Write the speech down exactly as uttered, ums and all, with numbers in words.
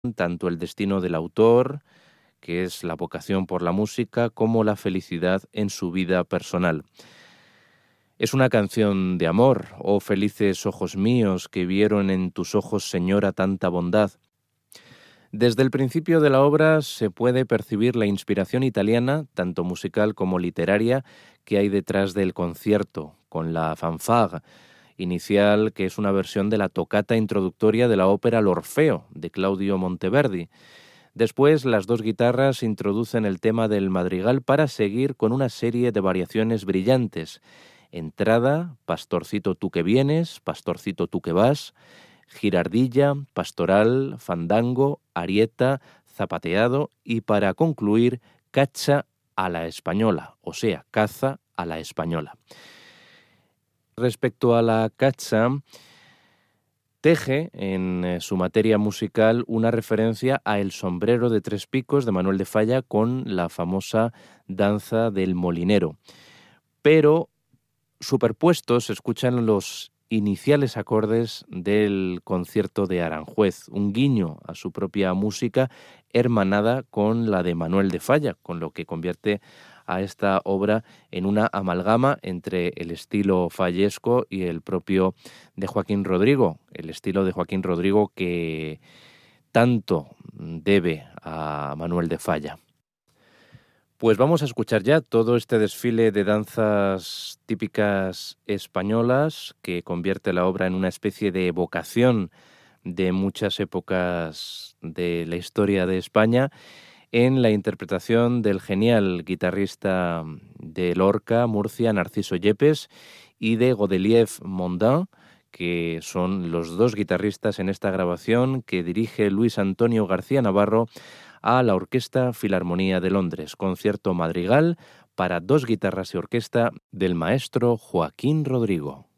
tanto el destino del autor, que es la vocación por la música, como la felicidad en su vida personal. Es una canción de amor, oh felices ojos míos, que vieron en tus ojos, Señora, tanta bondad. Desde el principio de la obra se puede percibir la inspiración italiana, tanto musical como literaria, que hay detrás del concierto, con la fanfare inicial, que es una versión de la tocata introductoria de la ópera L'Orfeo, de Claudio Monteverdi. Después, las dos guitarras introducen el tema del madrigal para seguir con una serie de variaciones brillantes. Entrada, Pastorcito tú que vienes, Pastorcito tú que vas, girardilla, pastoral, fandango, arieta, zapateado y, para concluir, cacha a la española, o sea, caza a la española. Respecto a la cacha, teje en su materia musical una referencia a El sombrero de tres picos de Manuel de Falla con la famosa danza del molinero. Pero superpuestos se escuchan los iniciales acordes del concierto de Aranjuez, un guiño a su propia música hermanada con la de Manuel de Falla, con lo que convierte a esta obra en una amalgama entre el estilo fallesco y el propio de Joaquín Rodrigo, el estilo de Joaquín Rodrigo que tanto debe a Manuel de Falla. Pues vamos a escuchar ya todo este desfile de danzas típicas españolas que convierte la obra en una especie de evocación de muchas épocas de la historia de España, en la interpretación del genial guitarrista de Lorca, Murcia, Narciso Yepes, y de Godelieve Mondin, que son los dos guitarristas en esta grabación que dirige Luis Antonio García Navarro a la Orquesta Filarmonía de Londres, concierto madrigal para dos guitarras y orquesta del maestro Joaquín Rodrigo.